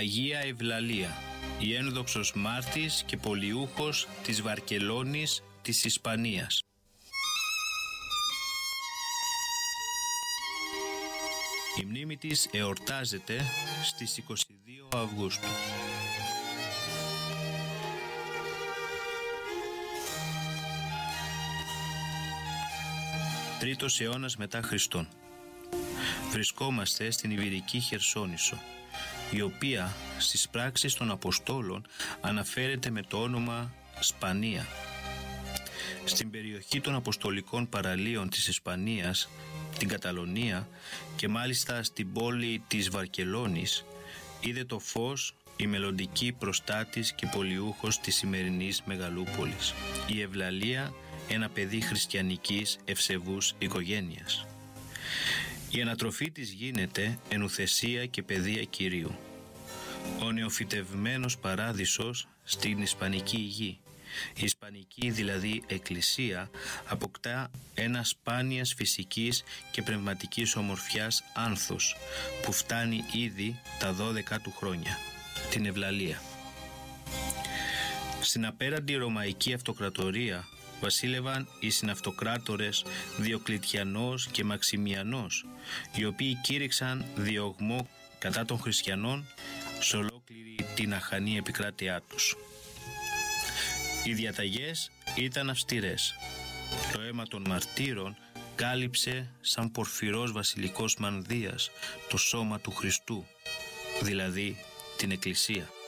Αγία Ευλαλία, η ένδοξος μάρτης και πολιούχος της Βαρκελόνης της Ισπανίας. Η μνήμη της εορτάζεται στις 22 Αυγούστου. Τρίτος αιώνας μετά Χριστόν. Βρισκόμαστε στην Ιβηρική Χερσόνησο, η οποία στις πράξεις των Αποστόλων αναφέρεται με το όνομα Σπανία. Στην περιοχή των Αποστολικών Παραλίων της Ισπανίας, την Καταλωνία και μάλιστα στην πόλη της Βαρκελόνης, είδε το φως η μελλοντική προστάτης και πολιούχος της σημερινής μεγαλούπολης, η Ευλαλία, ένα παιδί χριστιανικής ευσεβούς οικογένειας. Η ανατροφή της γίνεται εν ουθεσία και παιδεία Κυρίου. Ο νεοφυτευμένος παράδεισος στην Ισπανική γη, η Ισπανική δηλαδή Εκκλησία, αποκτά ένα σπάνιας φυσικής και πνευματικής ομορφιάς άνθος που φτάνει ήδη τα 12 του χρόνια, την Ευλαλία. Στην απέραντη Ρωμαϊκή Αυτοκρατορία βασίλευαν οι συναυτοκράτορες Διοκλητιανός και Μαξιμιανός, οι οποίοι κήρυξαν διωγμό κατά των χριστιανών σε ολόκληρη την αχανή επικράτειά τους. Οι διαταγές ήταν αυστηρές. Το αίμα των μαρτύρων κάλυψε σαν πορφυρός βασιλικός μανδύας το σώμα του Χριστού, δηλαδή την Εκκλησία.